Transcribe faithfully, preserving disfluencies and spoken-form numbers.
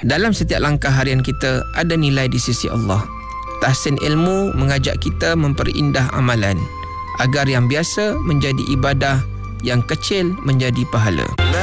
Dalam setiap langkah harian kita ada nilai di sisi Allah. Tahsin ilmu mengajak kita memperindah amalan agar yang biasa menjadi ibadah, yang kecil menjadi pahala.